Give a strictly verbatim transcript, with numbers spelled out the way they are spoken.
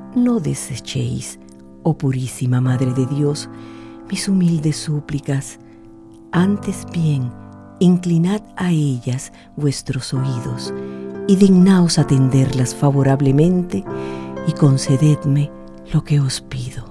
no desechéis, oh purísima Madre de Dios, mis humildes súplicas. Antes bien, inclinad a ellas vuestros oídos y dignaos atenderlas favorablemente y concededme lo que os pido.